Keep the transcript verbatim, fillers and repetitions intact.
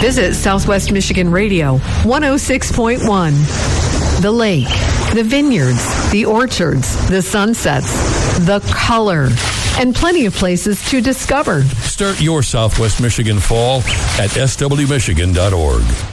Visit Southwest Michigan Radio one oh six point one. The lake, the vineyards, the orchards, the sunsets, the color, and plenty of places to discover. Start your Southwest Michigan fall at s w michigan dot org.